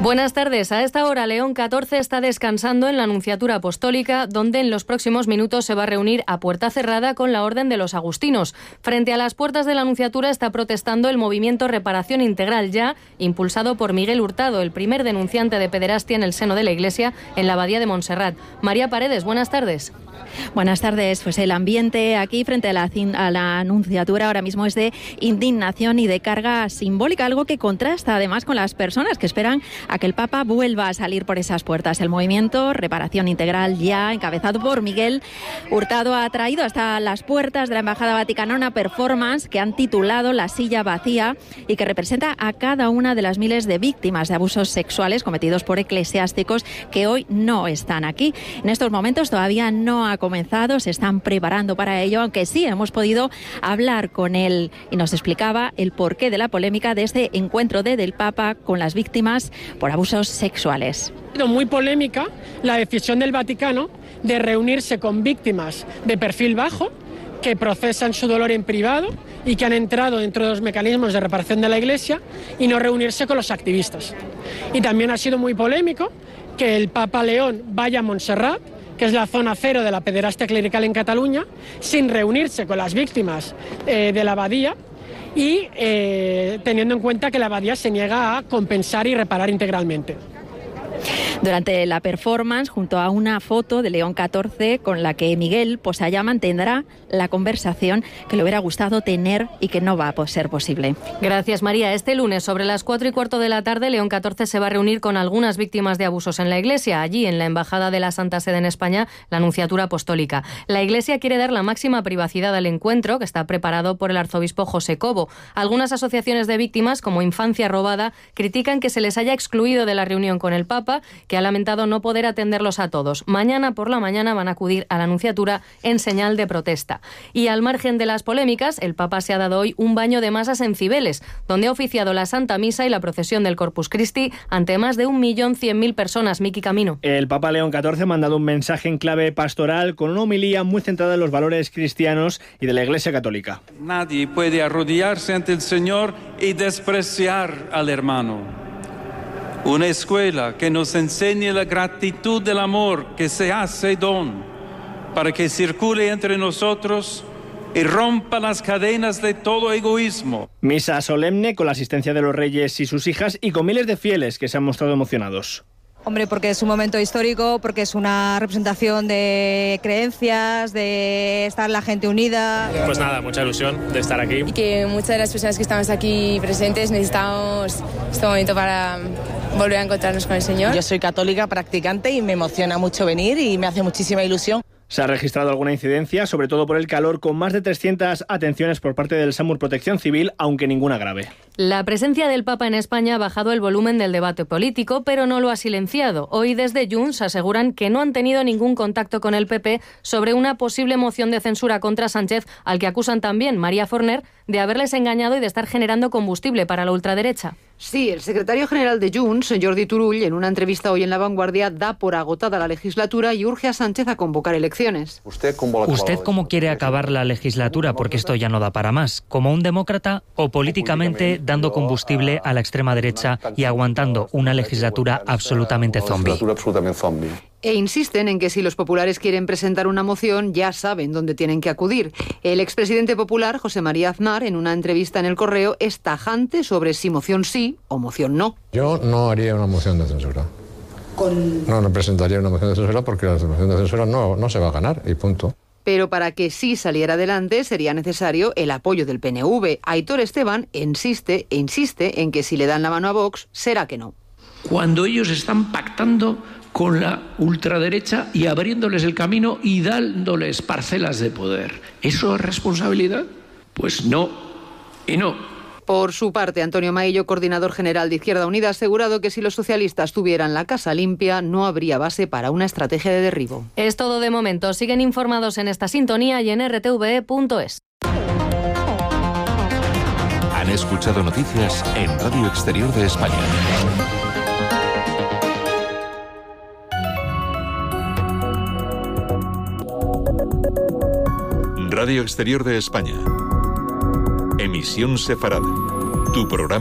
Buenas tardes. A esta hora, León XIV está descansando en la Nunciatura Apostólica, donde en los próximos minutos se va a reunir a puerta cerrada con la Orden de los Agustinos. Frente a las puertas de la Nunciatura está protestando el movimiento Reparación Integral Ya, impulsado por Miguel Hurtado, el primer denunciante de pederastia en el seno de la Iglesia en la Abadía de Montserrat. María Paredes, buenas tardes. Buenas tardes. Pues el ambiente aquí frente a la Anunciatura ahora mismo es de indignación y de carga simbólica, algo que contrasta además con las personas que esperan a que el Papa vuelva a salir por esas puertas. El movimiento Reparación Integral Ya, encabezado por Miguel Hurtado, ha traído hasta las puertas de la Embajada Vaticana una performance que han titulado La silla vacía y que representa a cada una de las miles de víctimas de abusos sexuales cometidos por eclesiásticos que hoy no están aquí. En estos momentos todavía no ha comenzado, se están preparando para ello, aunque sí hemos podido hablar con él y nos explicaba el porqué de la polémica de este encuentro del Papa con las víctimas por abusos sexuales. Ha sido muy polémica la decisión del Vaticano de reunirse con víctimas de perfil bajo que procesan su dolor en privado y que han entrado dentro de los mecanismos de reparación de la Iglesia y no reunirse con los activistas. Y también ha sido muy polémico que el Papa León vaya a Montserrat, que es la zona cero de la pederastia clerical en Cataluña, sin reunirse con las víctimas de la abadía y teniendo en cuenta que la abadía se niega a compensar y reparar integralmente. Durante la performance, junto a una foto de León XIV con la que Miguel Posaya mantendrá la conversación que le hubiera gustado tener y que no va a ser posible. Gracias, María. Este lunes, sobre las 4:15 de la tarde, León XIV se va a reunir con algunas víctimas de abusos en la Iglesia, allí en la Embajada de la Santa Sede en España, la Nunciatura Apostólica. La Iglesia quiere dar la máxima privacidad al encuentro, que está preparado por el arzobispo José Cobo. Algunas asociaciones de víctimas, como Infancia Robada, critican que se les haya excluido de la reunión con el Papa, que ha lamentado no poder atenderlos a todos. Mañana por la mañana van a acudir a la Nunciatura en señal de protesta. Y al margen de las polémicas, el Papa se ha dado hoy un baño de masas en Cibeles, donde ha oficiado la Santa Misa y la procesión del Corpus Christi ante más de 1.100.000 personas. Miki Camino. El Papa León XIV ha mandado un mensaje en clave pastoral con una homilía muy centrada en los valores cristianos y de la Iglesia Católica. Nadie puede arrodillarse ante el Señor y despreciar al hermano. Una escuela que nos enseñe la gratitud del amor que se hace don para que circule entre nosotros y rompa las cadenas de todo egoísmo. Misa solemne con la asistencia de los reyes y sus hijas y con miles de fieles que se han mostrado emocionados. Hombre, porque es un momento histórico, porque es una representación de creencias, de estar la gente unida. Pues nada, mucha ilusión de estar aquí. Y que muchas de las personas que estamos aquí presentes necesitamos este momento para volver a encontrarnos con el Señor. Yo soy católica practicante y me emociona mucho venir y me hace muchísima ilusión. Se ha registrado alguna incidencia, sobre todo por el calor, con más de 300 atenciones por parte del SAMUR Protección Civil, aunque ninguna grave. La presencia del Papa en España ha bajado el volumen del debate político, pero no lo ha silenciado. Hoy desde Junts aseguran que no han tenido ningún contacto con el PP sobre una posible moción de censura contra Sánchez, al que acusan también María Forner de haberles engañado y de estar generando combustible para la ultraderecha. Sí, el secretario general de Junts, Jordi Turull, en una entrevista hoy en La Vanguardia, da por agotada la legislatura y urge a Sánchez a convocar elecciones. ¿Usted cómo quiere acabar la legislatura? Porque esto ya no da para más. ¿Como un demócrata o políticamente dando combustible a la extrema derecha y aguantando una legislatura absolutamente zombie? E insisten en que si los populares quieren presentar una moción, ya saben dónde tienen que acudir. El expresidente popular, José María Aznar, en una entrevista en El Correo, es tajante sobre si moción sí o moción no. Yo no haría una moción de censura. No presentaría una moción de censura porque la moción de censura no se va a ganar y punto. Pero para que sí saliera adelante sería necesario el apoyo del PNV. Aitor Esteban insiste en que si le dan la mano a Vox, será que no. Cuando ellos están pactando con la ultraderecha y abriéndoles el camino y dándoles parcelas de poder. ¿Eso es responsabilidad? Pues no y no. Por su parte, Antonio Maillo, coordinador general de Izquierda Unida, ha asegurado que si los socialistas tuvieran la casa limpia, no habría base para una estrategia de derribo. Es todo de momento. Siguen informados en esta sintonía y en rtve.es. Han escuchado noticias en Radio Exterior de España. Radio Exterior de España. Emisión Sefarad. Tu programa